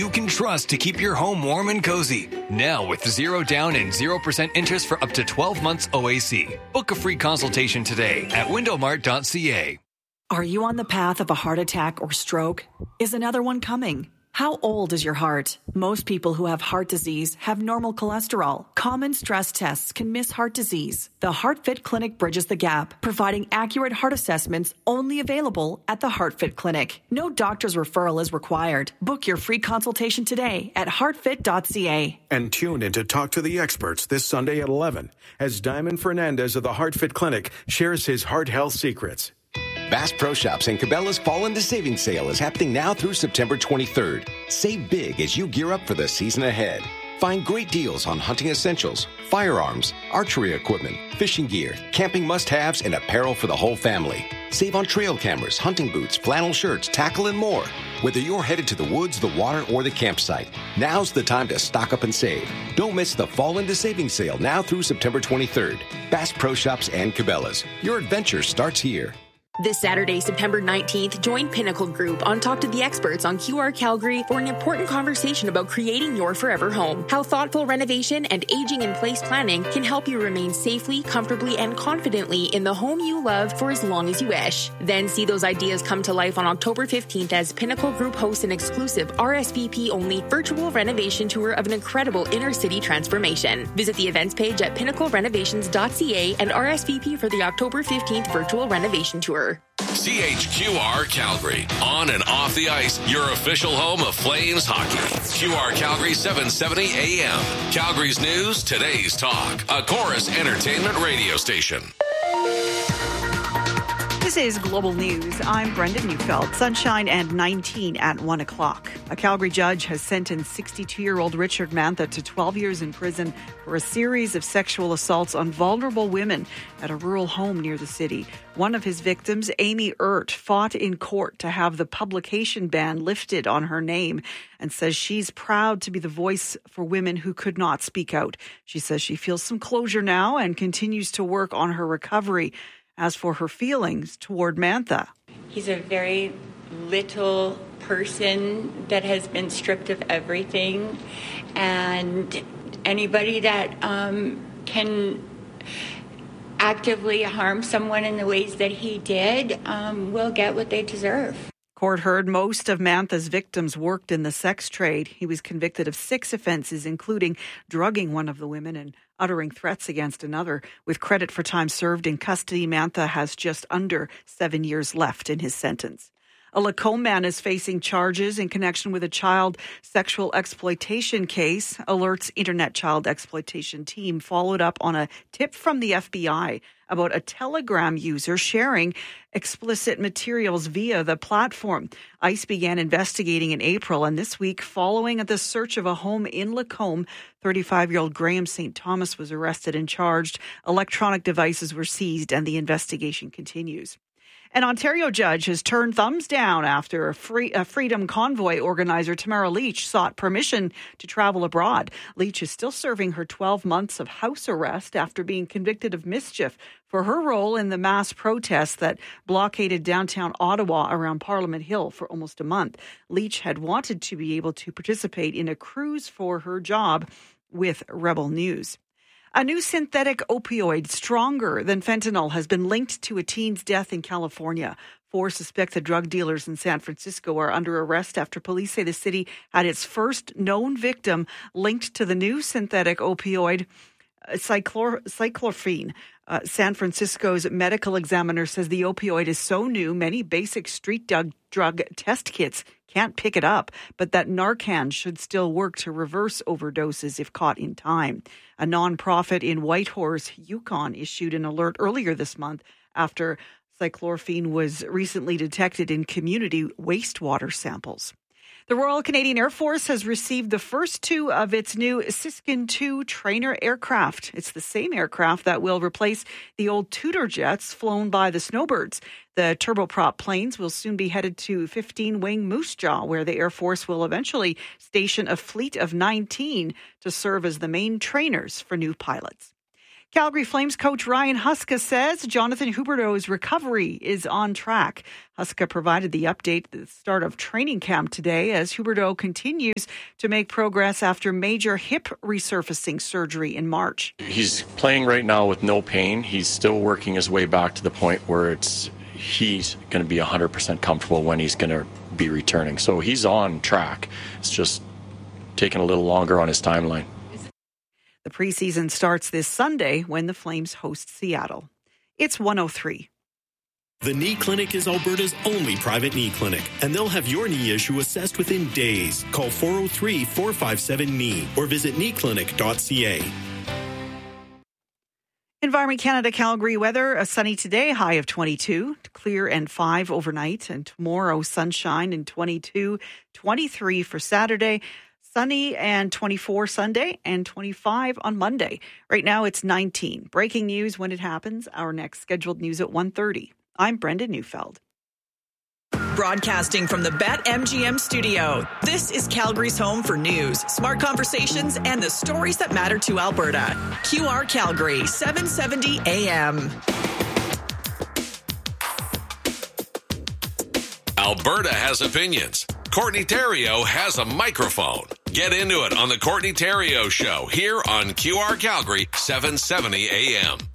you can trust to keep your home warm and cozy. Now with 0 down and 0% interest for up to 12 months OAC. Book a free consultation today at windowmart.ca. Are you on the path of a heart attack or stroke? Is another one coming? How old is your heart? Most people who have heart disease have normal cholesterol. Common stress tests can miss heart disease. The HeartFit Clinic bridges the gap, providing accurate heart assessments only available at the HeartFit Clinic. No doctor's referral is required. Book your free consultation today at heartfit.ca. And tune in to Talk to the Experts this Sunday at 11 as Diamond Fernandez of the HeartFit Clinic shares his heart health secrets. Bass Pro Shops and Cabela's Fall into Savings Sale is happening now through September 23rd. Save big as you gear up for the season ahead. Find great deals on hunting essentials, firearms, archery equipment, fishing gear, camping must-haves, and apparel for the whole family. Save on trail cameras, hunting boots, flannel shirts, tackle, and more. Whether you're headed to the woods, the water, or the campsite, now's the time to stock up and save. Don't miss the Fall into Savings Sale now through September 23rd. Bass Pro Shops and Cabela's. Your adventure starts here. This Saturday, September 19th, join Pinnacle Group on Talk to the Experts on QR Calgary for an important conversation about creating your forever home. How thoughtful renovation and aging-in-place planning can help you remain safely, comfortably, and confidently in the home you love for as long as you wish. Then see those ideas come to life on October 15th as Pinnacle Group hosts an exclusive RSVP-only virtual renovation tour of an incredible inner-city transformation. Visit the events page at pinnaclerenovations.ca and RSVP for the October 15th virtual renovation tour. CHQR Calgary. On and off the ice, your official home of Flames hockey. QR Calgary 770 AM. Calgary's news, today's talk. A Chorus Entertainment radio station. This is Global News. I'm Brenda Neufeld. Sunshine and 19 at 1 o'clock. A Calgary judge has sentenced 62-year-old Richard Mantha to 12 years in prison for a series of sexual assaults on vulnerable women at a rural home near the city. One of his victims, Amy Ert, fought in court to have the publication ban lifted on her name and says she's proud to be the voice for women who could not speak out. She says she feels some closure now and continues to work on her recovery. As for her feelings toward Mantha, he's a very little person that has been stripped of everything, and anybody that can actively harm someone in the ways that he did will get what they deserve. Court heard most of Mantha's victims worked in the sex trade. He was convicted of 6 offenses, including drugging one of the women and uttering threats against another. With credit for time served in custody, Mantha has just under 7 years left in his sentence. A Lacombe man is facing charges in connection with a child sexual exploitation case. Alert's Internet Child Exploitation team followed up on a tip from the FBI about a Telegram user sharing explicit materials via the platform. ICE began investigating in April, and this week, following the search of a home in Lacombe, 35-year-old Graham St. Thomas was arrested and charged. Electronic devices were seized, and the investigation continues. An Ontario judge has turned thumbs down after a Freedom Convoy organizer, Tamara Leach, sought permission to travel abroad. Leach is still serving her 12 months of house arrest after being convicted of mischief for her role in the mass protests that blockaded downtown Ottawa around Parliament Hill for almost a month. Leach had wanted to be able to participate in a cruise for her job with Rebel News. A new synthetic opioid, stronger than fentanyl, has been linked to a teen's death in California. 4 suspected drug dealers in San Francisco are under arrest after police say the city had its first known victim linked to the new synthetic opioid, cyclorphene. San Francisco's medical examiner says the opioid is so new, many basic street drug test kits can't pick it up, but that Narcan should still work to reverse overdoses if caught in time. A nonprofit in Whitehorse, Yukon, issued an alert earlier this month after cyclorphene was recently detected in community wastewater samples. The Royal Canadian Air Force has received the first 2 of its new Siskin 2 trainer aircraft. It's the same aircraft that will replace the old Tudor jets flown by the Snowbirds. The turboprop planes will soon be headed to 15-wing Moose Jaw, where the Air Force will eventually station a fleet of 19 to serve as the main trainers for new pilots. Calgary Flames coach Ryan Huska says Jonathan Huberdeau's recovery is on track. Huska provided the update at the start of training camp today as Huberdeau continues to make progress after major hip resurfacing surgery in March. He's playing right now with no pain. He's still working his way back to the point where he's going to be 100% comfortable when he's going to be returning. So he's on track. It's just taking a little longer on his timeline. The preseason starts this Sunday when the Flames host Seattle. It's 1:03. The Knee Clinic is Alberta's only private knee clinic, and they'll have your knee issue assessed within days. Call 403-457-KNEE or visit kneeclinic.ca. Environment Canada Calgary weather, a sunny today, high of 22, clear and 5 overnight, and tomorrow sunshine and 22, 23 for Saturday. Sunny and 24 Sunday and 25 on Monday. Right now it's 19. Breaking news when it happens. Our next scheduled news at 1:30. I'm Brenda Neufeld. Broadcasting from the BetMGM studio, this is Calgary's home for news, smart conversations, and the stories that matter to Alberta. QR Calgary, 770 AM. Alberta has opinions. Courtney Theriault has a microphone. Get into it on the Courtney Theriault Show here on QR Calgary, 770 AM.